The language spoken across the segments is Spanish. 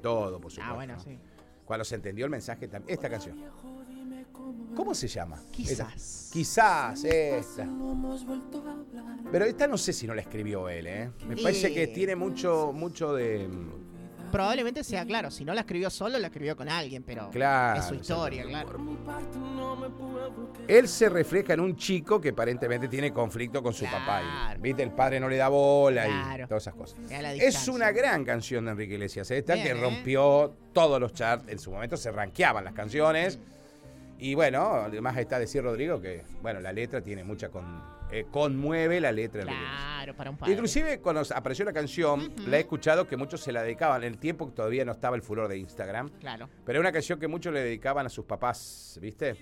todo, por supuesto. Bueno, sí. Cuando se entendió el mensaje también. Esta canción. ¿Cómo se llama? Quizás. Quizás, esta. Pero esta no sé si no la escribió él, ¿eh? Me parece que tiene mucho de... Probablemente sea, claro, si no la escribió solo, la escribió con alguien, pero claro, es su historia, claro. Él se refleja en un chico que aparentemente tiene conflicto con su papá. ¿Viste? El padre no le da bola y todas esas cosas. Es una gran canción de Enrique Iglesias. Esta que rompió todos los charts. En su momento se rankeaban las canciones. Y bueno, además está decir Rodrigo que, bueno, la letra tiene mucha conmueve la letra. Claro, para un padre. Inclusive cuando apareció la canción, la he escuchado que muchos se la dedicaban en el tiempo que todavía no estaba el furor de Instagram. Claro. Pero era una canción que muchos le dedicaban a sus papás, ¿viste?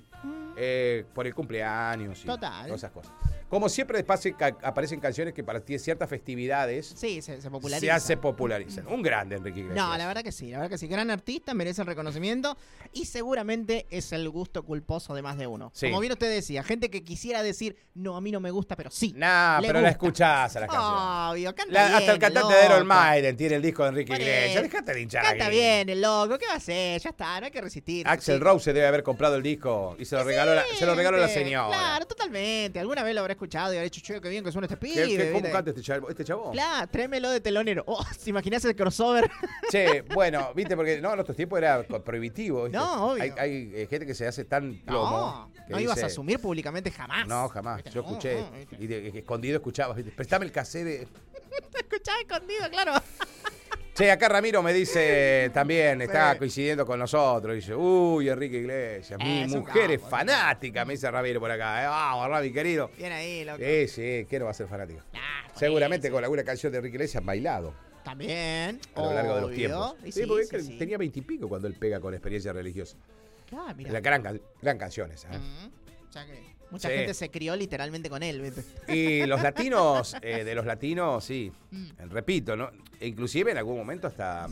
Por el cumpleaños y todas esas cosas. Como siempre aparecen canciones que para ciertas festividades se popularizan. Se hace popularizan. Un grande Enrique Iglesias. No, la verdad que sí. Gran artista, merece el reconocimiento y seguramente es el gusto culposo de más de uno. Sí. Como bien usted decía, gente que quisiera decir, no, a mí no me gusta, pero sí. Nah, pero gusta. La escuchás a la canción. Obvio, canta bien, hasta el cantante de Iron Maiden tiene el disco de Enrique Iglesias. Dejate de hinchar. Canta bien el loco, ¿qué va a hacer? Ya está, no hay que resistir. Axl Rose se debe haber comprado el disco y se lo regaló la señora. Claro, totalmente. Alguna vez lo habrá escuchado y habrá dicho, che, qué bien que suena este pibe. ¿Cómo canta este chavo? Claro, trémelo de telonero. Oh, ¿se imaginás el crossover? Che, bueno, viste, porque no, en otros tiempos era prohibitivo. ¿viste? No, obvio. Hay gente que se hace tan plomo. No ibas a asumir públicamente jamás. No, jamás. Yo escuché. Y escondido escuchaba. Prestame el cassette de... Escuchaba escondido, claro. Che, acá Ramiro me dice también, está coincidiendo con nosotros. Dice, uy, Enrique Iglesias, mi mujer es fanática, me dice Ramiro por acá. Vamos, Rami, querido. Bien ahí, loco. Sí, ¿qué no va a ser fanático? Seguramente con alguna canción de Enrique Iglesias bailado. También. A lo largo de los tiempos. Sí, porque tenía 20 y pico cuando él pega con experiencia religiosa. Claro, mira. La gran canción esa. O sea que mucha gente se crió literalmente con él, ¿viste? Y los latinos, de los latinos, sí. Repito, ¿no? Inclusive en algún momento hasta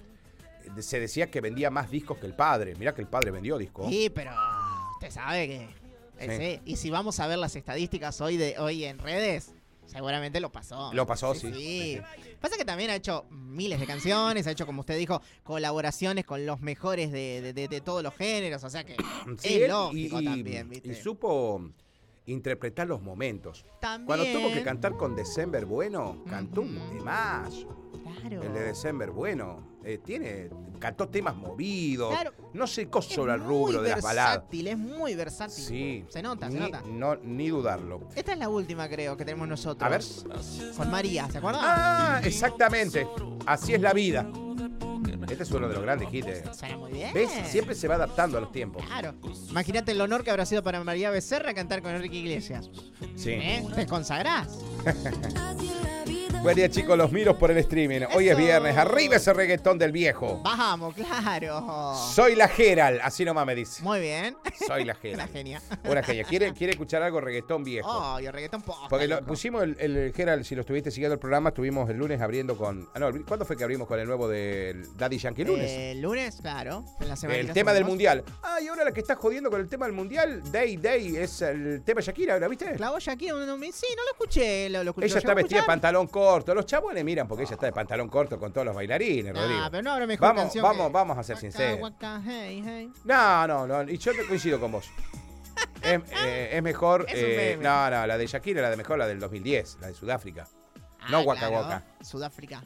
se decía que vendía más discos que el padre. Mirá que el padre vendió discos. Sí, pero usted sabe que... Y si vamos a ver las estadísticas hoy en redes, seguramente lo pasó. Lo pasó, sí. Pasa que también ha hecho miles de canciones, ha hecho, como usted dijo, colaboraciones con los mejores de todos los géneros, o sea que es lógico también, ¿viste? Y supo interpretar los momentos. También. Cuando tuvo que cantar con December Bueno, cantó un temazo. Claro. El de December Bueno. Cantó temas movidos. Claro. No se cosó al rubro de las baladas. Es muy versátil. Sí. Se nota. No, ni dudarlo. Esta es la última, creo, que tenemos nosotros. A ver. Con María, ¿se acuerdan? Ah, exactamente. Así es la vida. Este es uno de los grandes hits. Suena muy bien. ¿Ves? Siempre se va adaptando a los tiempos. Claro. Imagínate el honor que habrá sido para María Becerra cantar con Enrique Iglesias. Sí. Te consagrás. Buen día, chicos, los miro por el streaming. Hoy es viernes, arriba ese reggaetón del viejo. Vamos, claro. Soy la Gerald, así nomás me dice. Muy bien. Soy la Gerald. Una genia. Una genia. ¿Quiere escuchar algo reggaetón viejo? Oh, y el reggaetón posta. Porque pusimos el Gerald, si lo estuviste siguiendo el programa, estuvimos el lunes abriendo con... ¿cuándo fue que abrimos con el nuevo del Daddy Yankee? ¿Lunes? El lunes, claro. En la semana el tema del Mundial. Y ahora la que está jodiendo con el tema del Mundial, Day, es el tema Shakira, ¿la viste? ¿Clavó Shakira? Sí, no lo escuché. Lo escuché. Ella está vestida de pantalón corto. Los chabones miran porque ella está de pantalón corto con todos los bailarines, Rodrigo. Pero no habrá mejor canción vamos a ser sinceros. Waka, hey, hey. No, y yo te coincido con vos. Es mejor. La de Shakira, la mejor, la del 2010, la de Sudáfrica. No Waka claro. Waka. Sudáfrica.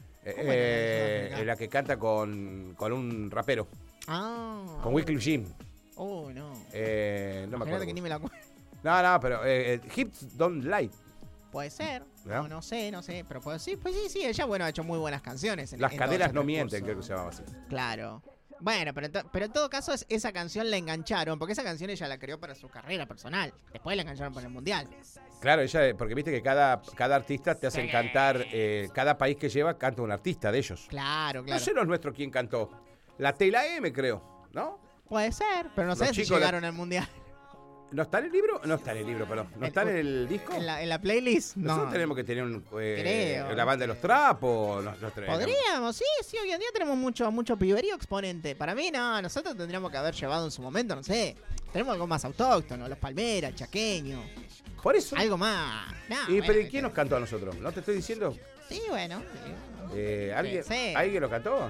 La que canta con un rapero. Con Wyclef Jean. Oh, no. No me acuerdo. Que ni me la acuerdo. No, pero Hips Don't Lie. Puede ser. No sé. Pero sí, ella, ha hecho muy buenas canciones. Las caderas no mienten, creo que se llamaba así. Claro. Bueno, pero en todo caso esa canción la engancharon, porque esa canción ella la creó para su carrera personal. Después la engancharon para el Mundial. Claro, porque viste que cada artista te hacen cantar, cada país que lleva canta un artista de ellos. Claro. No sé los nuestros quién cantó. La Tela M, creo, ¿no? Puede ser, pero no sé si llegaron al Mundial. ¿No está en el libro? No está en el libro, perdón. ¿No está en el disco? ¿En la playlist? Nosotros tenemos que tener la banda de los trapos. Podríamos, sí, hoy en día tenemos mucho piberío exponente. Para mí, no, nosotros tendríamos que haber llevado en su momento, no sé, tenemos algo más autóctono, los palmeras, chaqueños. Por eso. Algo más. ¿Pero quién nos cantó a nosotros? ¿No te estoy diciendo? Sí, bueno. ¿Alguien lo cantó?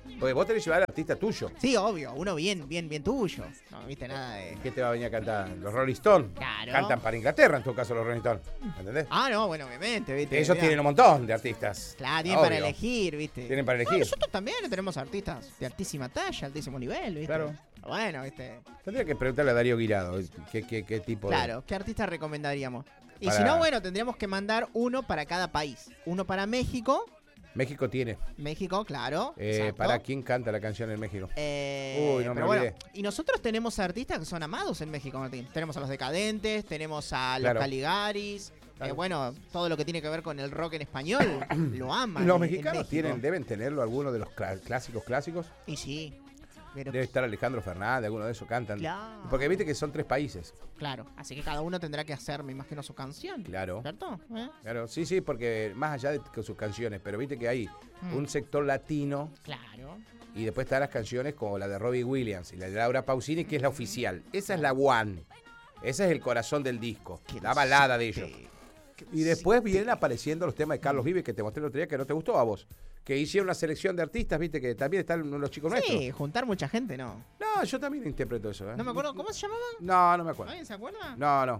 Porque vos tenés que llevar al artista tuyo. Sí, obvio, uno bien tuyo. No viste nada de... ¿Qué te va a venir a cantar? Los Rolling Stones. Claro. Cantan para Inglaterra, en todo caso, los Rolling Stones. ¿Entendés? Ah, no, bueno, obviamente, viste. Ellos tienen un montón de artistas. Claro, tienen para elegir, viste. Tienen para elegir. Nosotros también tenemos artistas de altísima talla, altísimo nivel, viste. Claro. Bueno, viste. Tendría que preguntarle a Darío Guirado qué tipo Claro, ¿qué artista recomendaríamos? Y para... si no, bueno, tendríamos que mandar uno para cada país. Uno para México. México tiene. México, claro. ¿Para quién canta la canción en México? Uy, no me olvidé. Y nosotros tenemos artistas que son amados en México, Martín. Tenemos a los Decadentes, tenemos a los Caligaris. Claro. Bueno, todo lo que tiene que ver con el rock en español, lo aman. ¿Los mexicanos deben tenerlo algunos de los clásicos? Y sí. Debe estar Alejandro Fernández, alguno de esos cantan. Claro. Porque viste que son 3 países. Claro, así que cada uno tendrá que hacer, me imagino, su canción. Claro. ¿Cierto? Claro, sí, porque más allá de sus canciones, pero viste que hay un sector latino. Claro. Y después están las canciones como la de Robbie Williams y la de Laura Pausini, que es la oficial. Esa es la one. Ese es el corazón del disco, la balada de ellos. Y después vienen apareciendo los temas de Carlos Vives, que te mostré el otro día, que no te gustó a vos. Que hicieron una selección de artistas, viste, que también están los chicos nuestros. Sí, juntar mucha gente, ¿no? No, yo también interpreto eso. No me acuerdo, ¿cómo se llamaba? No me acuerdo. ¿Alguien se acuerda? No.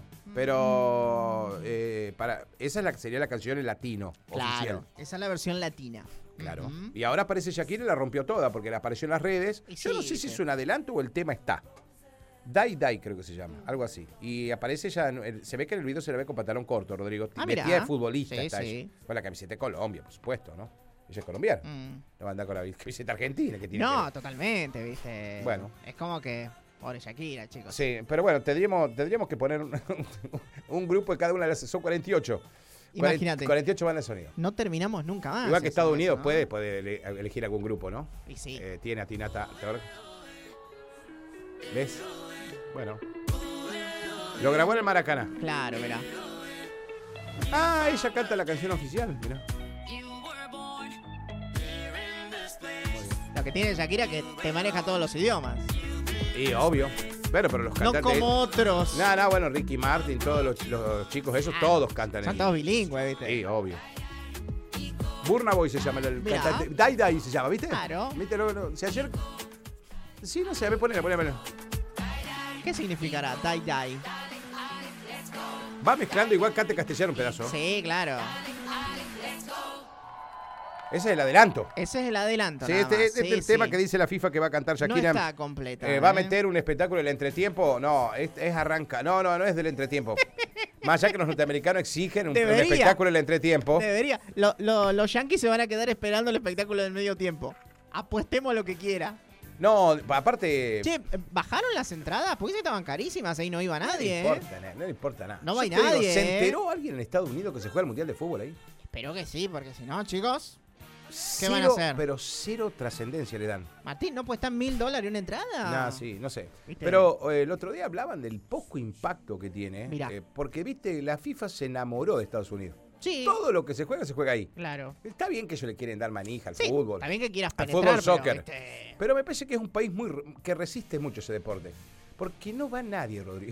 Pero esa sería la canción en latino, claro, oficial. Esa es la versión latina. Claro. Y ahora aparece Shakira y la rompió toda, porque la apareció en las redes. Yo no sé si es un adelanto o el tema está. Die creo que se llama, algo así. Y aparece ya, se ve que en el video se la ve con pantalón corto, Rodrigo. Vestida de futbolista. Sí. Con la camiseta de Colombia, por supuesto, ¿no? Ella es colombiana. No va a andar con la camiseta argentina. Que tiene totalmente, viste. Bueno. Es como que, pobre Shakira, chicos. Sí, pero bueno, tendríamos que poner un grupo de cada una de las... Son 48. Imagínate. 48 bandas de sonido. No terminamos nunca más. Igual que Estados Unidos puede elegir algún grupo, ¿no? Y sí. Tiene a Tinata. ¿Ves? Bueno. Lo grabó en el Maracaná. Claro, mirá. Ah, ella canta la canción oficial, mirá. Lo que tiene Shakira que te maneja todos los idiomas. Y obvio. Pero los cantantes... No como otros. No, bueno, Ricky Martin, todos los chicos, esos todos cantan. Son todos bilingües, ¿viste? Sí, obvio. Burna Boy se llama el cantante. Die se llama, ¿viste? Claro. ¿Viste? Si ayer... Sí, no sé, a ver, ponelo. ¿Qué significará Die? Va mezclando igual cante castellano un pedazo. Sí, claro. Ese es el adelanto. Ese es el adelanto. Sí, este es el tema que dice la FIFA que va a cantar Shakira. No está completa. ¿Va a meter un espectáculo del entretiempo? No, es arranca. No es del entretiempo. Más allá que los norteamericanos exigen un espectáculo del entretiempo. Debería. Los yankees se van a quedar esperando el espectáculo del medio tiempo. Apuestemos lo que quiera. No, aparte... Che, ¿bajaron las entradas? Porque estaban carísimas, ahí no iba nadie. No le importa nada. No va nadie. ¿Se enteró alguien en Estados Unidos que se juega el Mundial de Fútbol ahí? Espero que sí, porque si no, chicos, ¿qué van a hacer? Pero cero trascendencia le dan. Martín, ¿no cuesta $1.000 una entrada? No, sí, no sé. ¿Viste? Pero el otro día hablaban del poco impacto que tiene. Mirá. Porque, viste, la FIFA se enamoró de Estados Unidos. Sí. Todo lo que se juega ahí. Claro. Está bien que ellos le quieren dar manija al sí, fútbol. Está bien que quieras al penetrar, fútbol, soccer. Pero, pero me parece que es un país que resiste mucho ese deporte. Porque no va nadie, Rodrigo.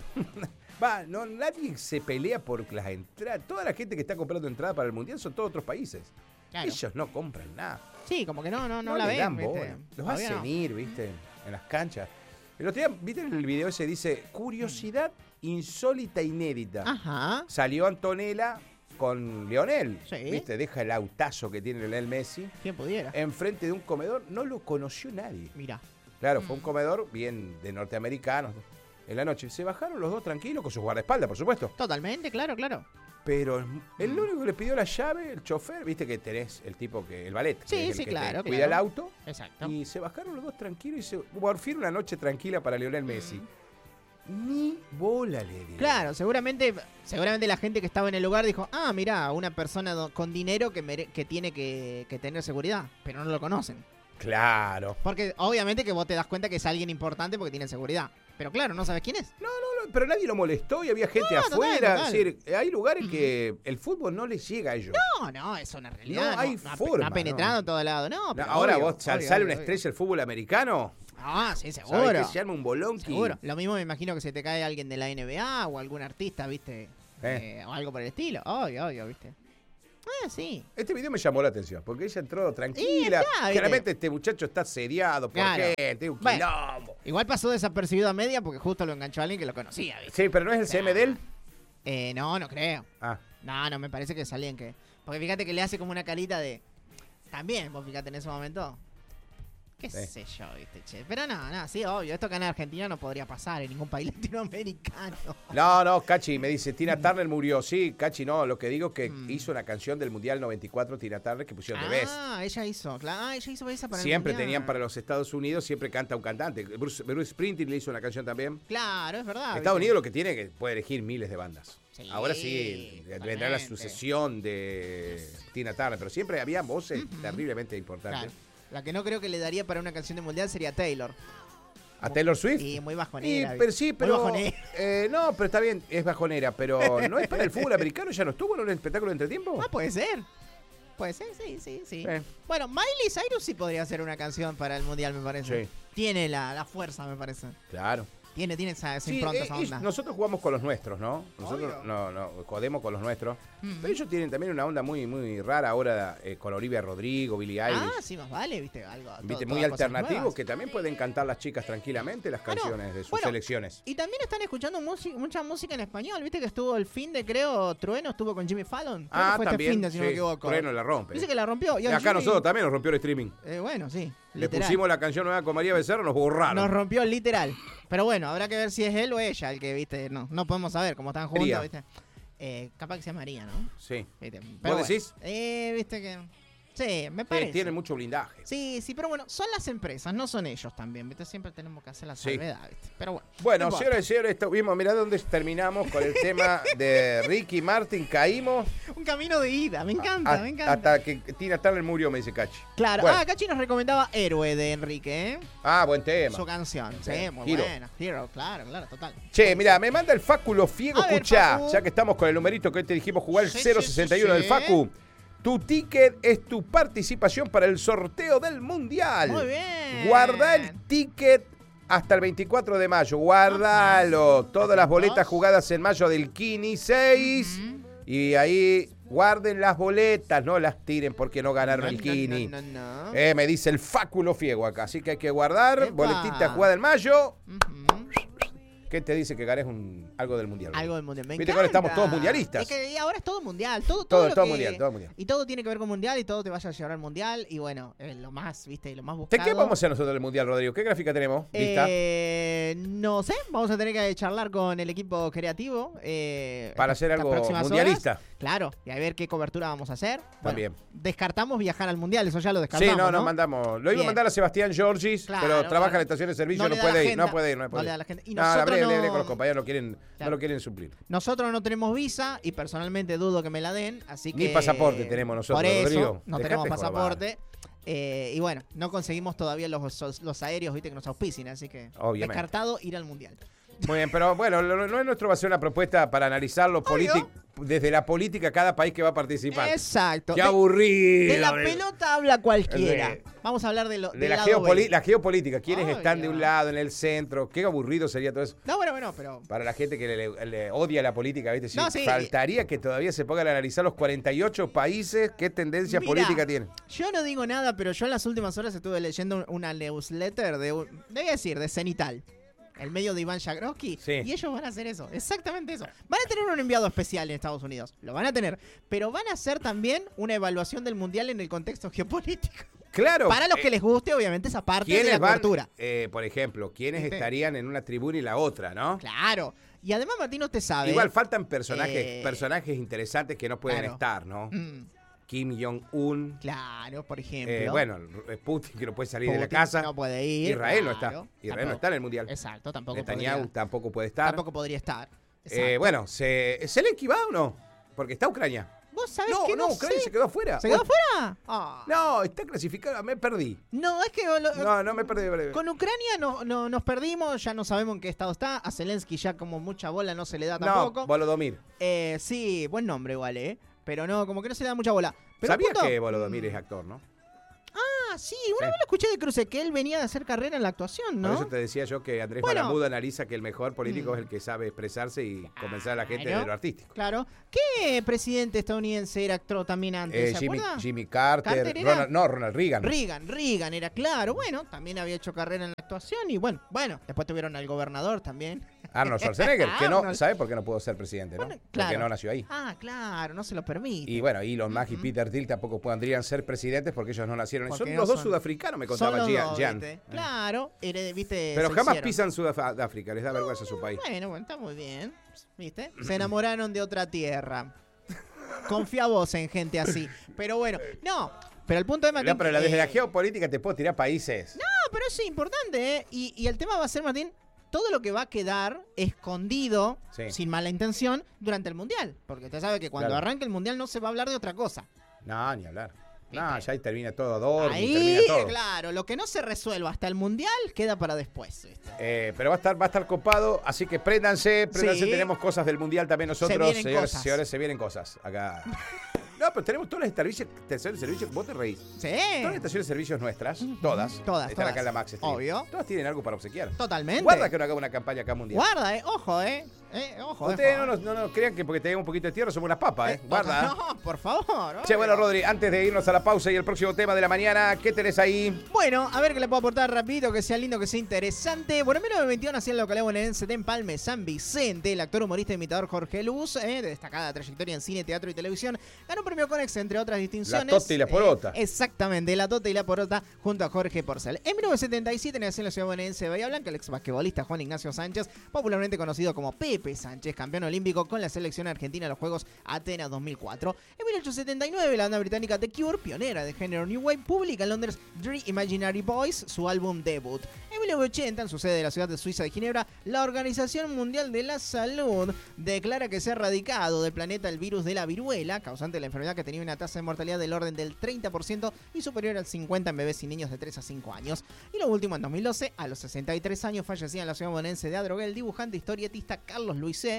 Nadie se pelea por las entradas. Toda la gente que está comprando entradas para el Mundial son todos otros países. Claro. Ellos no compran nada. Sí, como que no la ven, ¿viste? Los hacen ir, ¿viste? En las canchas. El otro día, ¿viste en el video ese? Dice, curiosidad insólita, inédita. Ajá. Salió Antonella con Lionel. Sí. ¿Viste? Deja el autazo que tiene Lionel Messi. ¿Quién pudiera? Enfrente de un comedor. No lo conoció nadie. Mirá. Claro, fue un comedor bien de norteamericanos. En la noche se bajaron los dos tranquilos con sus guardaespaldas, por supuesto. Totalmente, claro. Pero el único que le pidió la llave, el chofer, viste que tenés el tipo el valet, sí, que es el que claro, te cuida el auto. Exacto. Y se bajaron los dos tranquilos y por fin una noche tranquila para Lionel Messi. Ni bola le dio. Claro, seguramente la gente que estaba en el lugar dijo, mirá, una persona con dinero que tiene que tener seguridad, pero no lo conocen. Claro. Porque obviamente que vos te das cuenta que es alguien importante porque tiene seguridad. Pero claro, no sabes quién es. No, pero nadie lo molestó y había gente afuera. Total. Es decir, hay lugares que el fútbol no les llega a ellos. No, es una realidad. No hay forma. No ha penetrado en todo lado. Pero ahora obvio, vos sale una estrella del fútbol americano. Sí, seguro. ¿Sabés que se llama un bolonqui? Seguro. Lo mismo me imagino que se te cae alguien de la NBA o algún artista, ¿viste? O algo por el estilo. Obvio, ¿viste? Sí. Este video me llamó la atención, porque ella entró tranquila. Claramente este muchacho está asediado por gente, un quilombo. Igual pasó desapercibido a media porque justo lo enganchó a alguien que lo conocía, ¿viste? Sí, pero ¿no es el CM de él? No creo. Ah. No, me parece que es alguien que... Porque fíjate que le hace como una carita de... También, vos fíjate en ese momento... ¿Qué sé yo, viste, che? Pero no, sí, obvio. Esto acá en Argentina no podría pasar en ningún país latinoamericano. No, Cachi, me dice, Tina Turner murió. Sí, Cachi, no, lo que digo es que hizo una canción del Mundial 94, Tina Turner, que pusieron de Best. Ella hizo esa para siempre el Mundial. Tenían para los Estados Unidos, siempre canta un cantante. Bruce Springsteen le hizo una canción también. Claro, es verdad. Estados Unidos lo que tiene es que puede elegir miles de bandas. Sí, ahora sí, vendrá la sucesión de Tina Turner, pero siempre había voces terriblemente importantes. Claro. La que no creo que le daría para una canción de mundial sería Taylor. ¿A Taylor Swift? Sí, muy bajonera. Pero, muy bajonera. No, pero está bien, es bajonera, pero ¿no es para el fútbol americano? ¿Ya no estuvo en un espectáculo de entretiempo? Puede ser. Puede ser, sí. Bueno, Miley Cyrus sí podría hacer una canción para el mundial, me parece. Sí. Tiene la fuerza, me parece. Claro. Tiene esa impronta, esa onda. Nosotros jugamos con los nuestros, ¿no? Nosotros no jodemos con los nuestros. Pero ellos tienen también una onda muy, muy rara ahora con Olivia Rodrigo, Billie Eilish. Sí, más vale, viste, algo. Viste, muy alternativo, que también pueden cantar las chicas tranquilamente las canciones de sus selecciones. Y también están escuchando mucha música en español, viste que estuvo el fin de, creo, Trueno estuvo con Jimmy Fallon. Creo que fue también, este fin de, si no me equivoco. Trueno la rompe. Dice que la rompió. Y acá Jimmy... nosotros también nos rompió el streaming. Bueno, sí. Le pusimos la canción nueva con María Becerra, nos borraron. Nos rompió literal. Pero bueno, habrá que ver si es él o ella el que, viste, no podemos saber cómo están juntos, viste. Capaz que sea María, ¿no? Sí. ¿Viste? ¿Vos decís? Viste que... Sí, me parece. Tienen mucho blindaje. Sí, pero bueno, son las empresas, no son ellos también, ¿viste? Siempre tenemos que hacer la salvedad, ¿viste? Pero bueno. Bueno, señoras y señores, estuvimos, mirá dónde terminamos con el tema de Ricky Martin, caímos. Un camino de ida, me encanta. Hasta que Tina Turner murió, me dice Cachi. Claro, Cachi nos recomendaba Héroe de Enrique, ¿eh? Buen tema. Su canción, sí, muy buena. Hero, claro, total. Che, mirá, me manda el Fáculo Fiego, escuchá, ya que estamos con el numerito que hoy te dijimos jugar, el 061 del Facu. Tu ticket es tu participación para el sorteo del Mundial. Muy bien. Guarda el ticket hasta el 24 de mayo. Guardalo. Todas las boletas jugadas en mayo del Kini 6. Y ahí guarden las boletas. No las tiren porque no ganaron el Kini. No. Me dice el Fáculo Fiego acá. Así que hay que guardar. Boletita jugada en mayo. ¿Qué te dice que ganes algo del Mundial? Algo del Mundial. Viste que ahora estamos todos mundialistas. Es que ahora es todo mundial. Todo mundial. Y todo tiene que ver con mundial y todo te vaya a llevar al mundial. Y bueno, lo más, viste, lo más buscado. ¿De qué vamos a hacer nosotros del mundial, Rodrigo? ¿Qué gráfica tenemos? ¿Lista? No sé. Vamos a tener que charlar con el equipo creativo. Para hacer algo mundialista. Horas. Claro. Y a ver qué cobertura vamos a hacer. También. Bueno, descartamos viajar al mundial. Eso ya lo descartamos. Sí, no mandamos. Lo iba a mandar a Sebastián Giorgis, pero trabaja en la estación de servicio. No puede ir. No puede ir. No le da la gente. Y nosotros con los compañeros no lo quieren suplir. Nosotros no tenemos visa y personalmente dudo que me la den, así que... Ni pasaporte tenemos nosotros, por eso, Rodrigo. No tenemos pasaporte. Y bueno, no conseguimos todavía los aéreos, viste, que nos auspicien, así que descartado ir al Mundial. Muy bien, pero bueno, no es nuestro, va a ser una propuesta para analizarlo desde la política cada país que va a participar. Exacto. ¡Qué aburrido! De la pelota habla cualquiera. Vamos a hablar de la geopolítica. ¿Quiénes están de un lado, en el centro? Qué aburrido sería todo eso. No, bueno, pero... Para la gente que le odia la política, ¿viste? Faltaría que todavía se pongan a analizar los 48 países, qué tendencia política tienen. Yo no digo nada, pero yo en las últimas horas estuve leyendo una newsletter de Cenital. El medio de Iván Jagroski. Sí. Y ellos van a hacer eso, exactamente eso. Van a tener un enviado especial en Estados Unidos. Lo van a tener. Pero van a hacer también una evaluación del Mundial en el contexto geopolítico. Claro. Para los que les guste, obviamente, esa parte de la cobertura. Por ejemplo, ¿quiénes estarían en una tribuna y la otra, no? Claro. Y además, Martín, usted sabe... Igual faltan personajes interesantes que no pueden estar, ¿no? Kim Jong-un. Claro, por ejemplo. Putin, que no puede salir de la casa. No puede ir. Israel no está. Israel no está en el Mundial. Exacto, tampoco Netanyahu tampoco puede estar. Tampoco podría estar. ¿Zelensky va o no? Porque está Ucrania. ¿Vos sabés que no Ucrania se quedó afuera. ¿Se quedó afuera? No, está clasificado. Me perdí. No, es que... No me perdí. Con Ucrania no nos perdimos. Ya no sabemos en qué estado está. A Zelensky ya como mucha bola no se le da tampoco. No, Volodymyr. Sí, buen nombre igual, Pero no, como que no se le da mucha bola. Pero ¿Sabías que Volodymyr es actor, no? Ah, sí, una vez lo escuché de Cruce, que él venía de hacer carrera en la actuación, ¿no? Por eso te decía yo que Andrés Malamud analiza que el mejor político es el que sabe expresarse y convencer a la gente de lo artístico. Claro. ¿Qué presidente estadounidense era actor también antes? ¿Se acuerda? Jimmy Carter. Ronald Reagan. Reagan era, claro. Bueno, también había hecho carrera en la actuación y bueno, después tuvieron al gobernador también. Arnold Schwarzenegger, que no, ¿sabe por qué no pudo ser presidente, no? Bueno, claro. Porque no nació ahí. Ah, claro, no se lo permite. Y bueno, Elon Musk y Peter Thiel tampoco podrían ser presidentes porque ellos no nacieron. Son los dos sudafricanos, me contaba Jan. Claro, viste. Pero jamás pisan Sudáfrica, les da vergüenza a su país. Bueno, está muy bien, ¿viste? Se enamoraron de otra tierra. Confía vos en gente así. Pero bueno, no. Pero el punto de Martín... pero desde la geopolítica te puedo tirar países. No, pero eso es importante, ¿eh? Y el tema va a ser, Martín, todo lo que va a quedar escondido, sin mala intención, durante el Mundial. Porque usted sabe que cuando arranque el Mundial no se va a hablar de otra cosa. No, ni hablar. No, ya ahí termina todo, termina todo. Claro, lo que no se resuelva hasta el Mundial queda para después, ¿viste? Pero va a estar copado, así que préndanse, tenemos cosas del Mundial también nosotros, señores, se vienen cosas acá. No, pero tenemos todas las estaciones de servicio, vos te reís. Sí. Todas las estaciones de servicios nuestras, todas están acá en la Max Street. Obvio. Todas tienen algo para obsequiar. Totalmente. Guarda que no haga una campaña acá mundial. Guarda, ojo, ojo. Ustedes no nos crean que porque tenemos un poquito de tierra somos unas papas, Guarda. No, por favor. Che, bueno, Rodri, antes de irnos a la pausa y el próximo tema de la mañana, ¿qué tenés ahí? Bueno, a ver qué le puedo aportar rapidito, que sea lindo, que sea interesante. Bueno, en 1921 nació en la localidad bonaerense de Empalme, San Vicente. El actor, humorista e imitador Jorge Luz, de destacada trayectoria en cine, teatro y televisión, ganó un premio Conex, entre otras distinciones. La Tota y la Porota. Exactamente, la Tota y la Porota, junto a Jorge Porcel. En 1977 nació en la ciudad bonaerense de Bahía Blanca el ex basquetbolista Juan Ignacio Sánchez, popularmente conocido como Pepe Sánchez, campeón olímpico con la selección argentina en los Juegos Atenas 2004. En 1879, la banda británica The Cure, pionera de género New Wave, publica en Londres The Imaginary Boys, su álbum debut. En 1980, en su sede de la ciudad de Suiza de Ginebra, la Organización Mundial de la Salud declara que se ha erradicado del planeta el virus de la viruela, causante de la enfermedad que tenía una tasa de mortalidad del orden del 30% y superior al 50% en bebés y niños de 3 a 5 años. Y lo último, en 2012, a los 63 años, fallecía en la ciudad bonaerense de Adrogué el dibujante e historietista Carlos Luisé.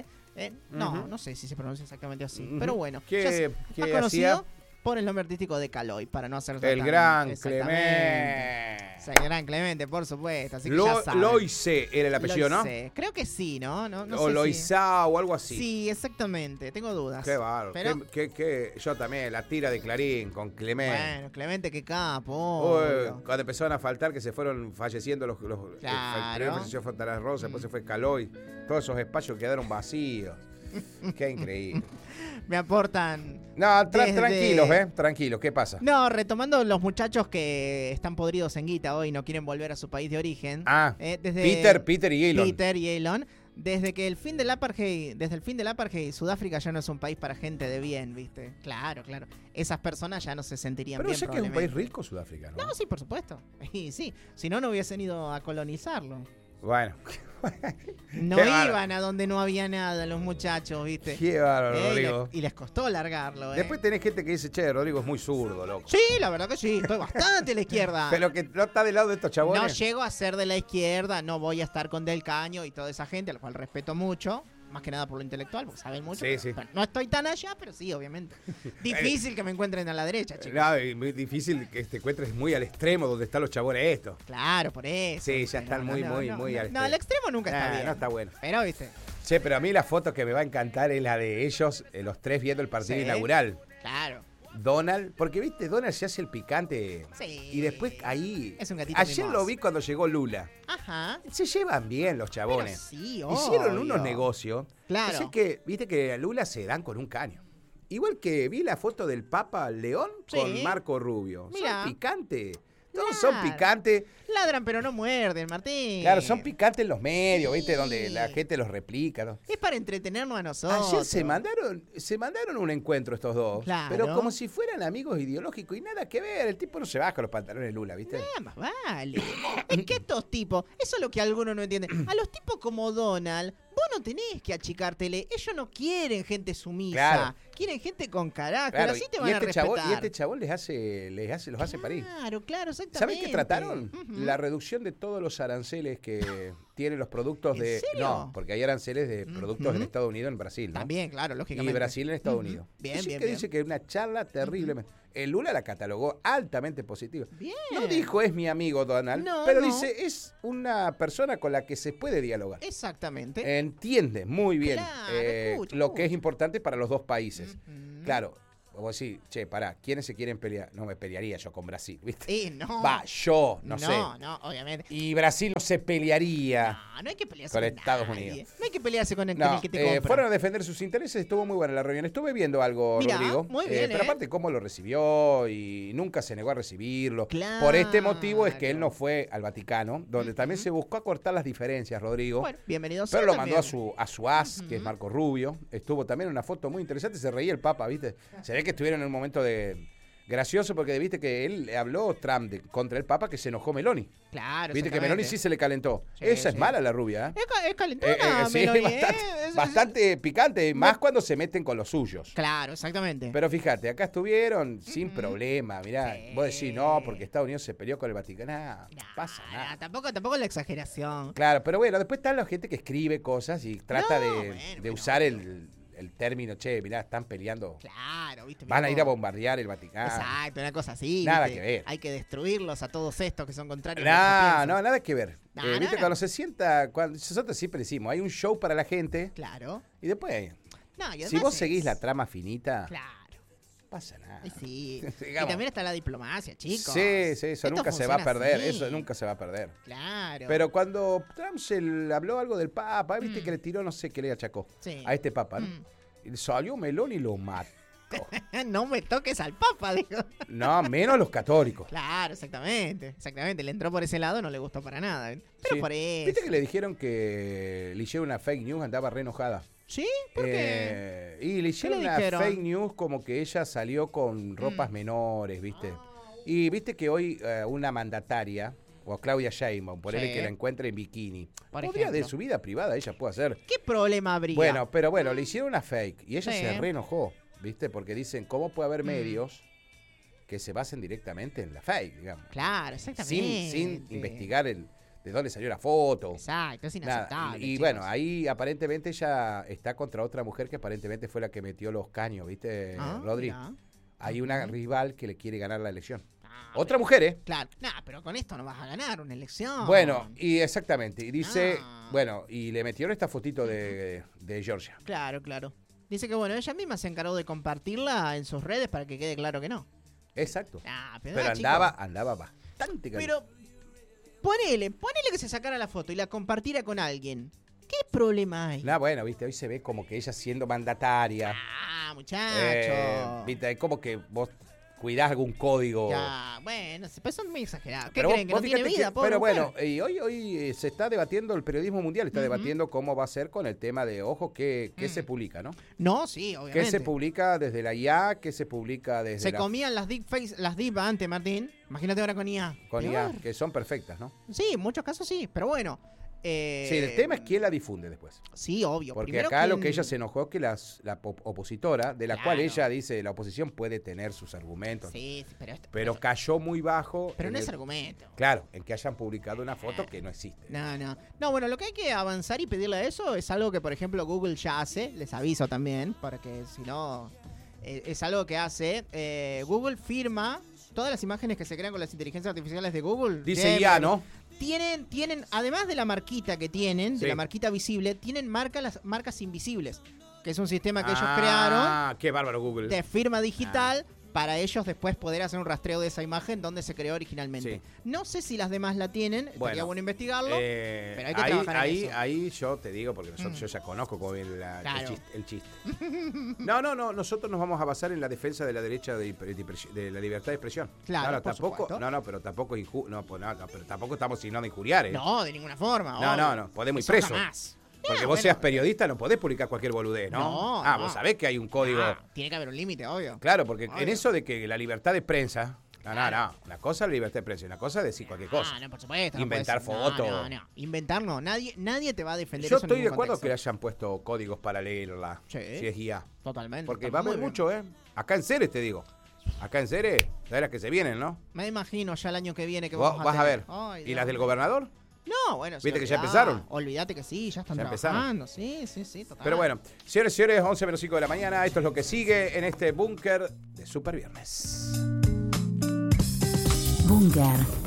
No sé si se pronuncia exactamente así, pero bueno, ¿Qué conocido por el nombre artístico de Caloy, para no hacer el gran Clemente. El gran Clemente, por supuesto. Así que ya saben. Loise era el apellido, ¿no? Creo que sí, ¿no? No o sé Loizá o algo así. Sí, exactamente. Tengo dudas. Qué bárbaro. Pero... Yo también, la tira de Clarín con Clemente. Bueno, Clemente, qué capo. Cuando empezaron a faltar, que se fueron falleciendo los claro. Primero falleció Fontana Rosa, después se fue Caloy. Todos esos espacios quedaron vacíos. Qué increíble. Me aportan. No, tranquilos, ¿qué pasa? No, retomando los muchachos que están podridos en guita hoy, no quieren volver a su país de origen. Desde Peter y Elon. Peter y Elon. Desde el fin del apartheid, Sudáfrica ya no es un país para gente de bien, ¿viste? Claro. Esas personas ya no se sentirían bien. Pero sé que es un país rico Sudáfrica, ¿no? No, sí, por supuesto. Y sí, si no hubiesen ido a colonizarlo. Bueno. No iban a donde no había nada los muchachos, ¿viste? Qué bárbaro, Rodrigo. Y les costó largarlo, Después tenés gente que dice, che, Rodrigo es muy zurdo, loco. Sí, la verdad que sí, estoy bastante a la izquierda. Pero que no está del lado de estos chabones. No llego a ser de la izquierda, no voy a estar con Del Caño y toda esa gente, a la cual respeto mucho. Más que nada por lo intelectual, porque saben mucho. Sí. Bueno, no estoy tan allá, pero sí, obviamente. Difícil que me encuentren a la derecha, chicos. Claro, y muy difícil que te encuentres muy al extremo donde están los chabones estos. Claro, por eso. Sí, ya están muy al extremo. No, al extremo nunca está bien. No está bueno. Pero, ¿viste? Che, pero a mí la foto que me va a encantar es la de ellos, los tres viendo el partido inaugural. Claro. Donald, porque viste, Donald se hace el picante. Sí. Y después ahí. Es un gatito ayer mimoso. lo vi cuando llegó Lula. Ajá. Se llevan bien los chabones. Pero sí, hicieron unos negocios. Claro. Así que, viste que a Lula se dan con un caño. Igual que vi la foto del Papa León con Marco Rubio. Mirá. Son picantes. Todos son picantes. Ladran pero no muerden, Martín. Claro, son picantes en los medios, ¿viste? Donde la gente los replica, ¿no? Es para entretenernos a nosotros. Ayer se mandaron un encuentro estos dos. Claro. Pero como si fueran amigos ideológicos y nada que ver. El tipo no se baja los pantalones de Lula, ¿viste? Más vale. Es que estos tipos, eso es lo que algunos no entienden. A los tipos como Donald, vos no tenés que achicártele. Ellos no quieren gente sumisa. Claro. Quieren gente con carácter. Claro. Así te van a respetar. Y este chabón los hace parir. Claro, exactamente. ¿Sabés qué trataron? La reducción de todos los aranceles que tiene los productos de... serio? No, porque hay aranceles de productos en Estados Unidos, en Brasil, ¿no? También, claro, lógicamente. Y Brasil en Estados Unidos. Bien, Así bien, que bien. dice que una charla terrible. El Lula la catalogó altamente positiva. Bien. No dijo es mi amigo Donald, pero dice es una persona con la que se puede dialogar. Exactamente. Entiende muy bien Claro, lo que es importante para los dos países. Claro. Vos decís, che, pará, ¿quiénes se quieren pelear? No me pelearía yo con Brasil, ¿viste? No. Va, yo, no sé. No, obviamente. Y Brasil no se pelearía No hay que pelearse con con Estados nadie. Unidos. No hay que pelearse con el que te compra. Fueron a defender sus intereses, estuvo muy buena la reunión. Estuve viendo algo, Mirá, Rodrigo. muy bien, Pero aparte, cómo lo recibió y nunca se negó a recibirlo. Claro. Por este motivo es que él no fue al Vaticano, donde también se buscó acortar las diferencias, Rodrigo. Bueno, bienvenido. Pero lo mandó a su as, que es Marco Rubio. Estuvo también en una foto muy interesante, se reía el Papa, ¿viste? Se ve que estuvieron en un momento gracioso porque viste que él habló Trump contra el Papa, que se enojó Meloni. Claro, viste que Meloni sí se le calentó. Sí, Esa es mala la rubia, ¿eh? Es calentona, sí, Meloni, bastante picante, más cuando se meten con los suyos. Claro, exactamente. Pero fíjate, acá estuvieron sin problema, mirá. Vos decís, no, porque Estados Unidos se peleó con el Vaticano. No pasa nada. Tampoco la exageración. Claro, pero bueno, después está la gente que escribe cosas y trata de usar el término, che, mirá, están peleando. Claro, viste. Van a ir a bombardear el Vaticano. Exacto, una cosa así. Nada ¿viste? que ver. Hay que destruirlos a todos estos que son contrarios. Nada que ver. Viste, no. cuando se sienta, nosotros siempre decimos, hay un show para la gente. Claro. Y después, Y si vos seguís la trama finita, claro. pasa nada. Sí. Y también está la diplomacia, chicos. Sí, eso nunca se va a perder. Así. Eso nunca se va a perder. Claro. Pero cuando Trump habló algo del Papa, viste que le tiró, no sé qué le achacó a este Papa, ¿no? Y salió Meloni y lo mató. No me toques al Papa, digo. No, menos los católicos. Claro, exactamente. Le entró por ese lado, no le gustó para nada. Pero por eso. Viste que le dijeron que le hicieron una fake news, andaba re enojada. ¿Sí? ¿Por qué? Y le hicieron una fake news como que ella salió con ropas menores, ¿viste? Y viste que hoy una mandataria, o Claudia Sheinbaum, ponele que la encuentre en bikini. Podría de su vida privada, ella puede hacer. ¿Qué problema habría? Bueno, le hicieron una fake y ella se re enojó, ¿viste? Porque dicen, ¿cómo puede haber medios que se basen directamente en la fake, digamos? Claro, exactamente. Sin investigar de dónde salió la foto. Exacto, es inaceptable. Y bueno, ahí aparentemente ella está contra otra mujer que aparentemente fue la que metió los caños, ¿viste, Rodri? Hay una rival que le quiere ganar la elección. Otra mujer, ¿eh? Claro. Pero con esto no vas a ganar una elección. Bueno, y exactamente. Y dice, y le metieron esta fotito de Georgia. Claro. Dice que ella misma se encargó de compartirla en sus redes para que quede claro que no. Exacto. Pero andaba bastante caliente. Pero ponele que se sacara la foto y la compartiera con alguien. ¿Qué problema hay? Bueno, viste, hoy se ve como que ella siendo mandataria. Muchacho. Viste, es como que vos cuidás algún código. Bueno, pues son muy exagerados. ¿Qué pero creen? ¿Que no tiene vida? Pero bueno, y hoy se está debatiendo, el periodismo mundial está debatiendo cómo va a ser con el tema de, ojo, qué se publica, ¿no? No, sí, obviamente. ¿Qué se publica desde la IA? ¿Qué se publica desde Se comían las deep antes, Martín. Imagínate ahora con IA. Con IA, que son perfectas, ¿no? Sí, en muchos casos sí, pero bueno. Sí, el tema es quién la difunde después. Sí, obvio. Porque primero acá lo que ella se enojó es que la opositora, de la cual ella dice, la oposición puede tener sus argumentos. Sí, pero cayó muy bajo. Pero no es argumento. Claro, en que hayan publicado una foto que no existe. No, bueno, lo que hay que avanzar y pedirle a eso es algo que, por ejemplo, Google ya hace. Les aviso también, porque si no, es algo que hace. Google firma todas las imágenes que se crean con las inteligencias artificiales de Google. Dice IA, ¿no? Tienen, además de la marquita que tienen, de la marquita visible, tienen las marcas invisibles, que es un sistema que ellos crearon. Qué bárbaro Google. De firma digital para ellos después poder hacer un rastreo de esa imagen donde se creó originalmente. Sí. No sé si las demás la tienen, sería bueno investigarlo, pero hay que trabajar en eso. Ahí yo te digo, porque yo ya conozco cómo viene el chiste. No, nosotros nos vamos a basar en la defensa de la derecha de la libertad de expresión. Claro, tampoco, pero tampoco pero tampoco estamos siguiendo injuriar, ¿eh? No, de ninguna forma. No, podemos ir presos. Jamás. Porque vos seas periodista, no podés publicar cualquier boludez, ¿no? Vos sabés que hay un código. Tiene que haber un límite, obvio. Claro, porque en eso de que la libertad de prensa. No. Una cosa es la libertad de prensa y una cosa es decir cualquier cosa. No, por supuesto. Inventar fotos. No. Inventar no. Nadie te va a defender. Yo estoy de acuerdo que le hayan puesto códigos para leerla. Sí. Si es IA. Totalmente. Porque va a haber mucho, ¿eh? Acá en Ceres te digo. Acá en Ceres, las que se vienen, ¿no? Me imagino ya el año que viene que vas a ver. ¿Y las del gobernador? No, bueno. ¿Viste que ya empezaron? Olvídate que sí, ya están trabajando. Sí, total. Pero bueno, señores y señores, 11:05 de la mañana. Esto es lo que sigue en este búnker de Super Viernes. Búnker.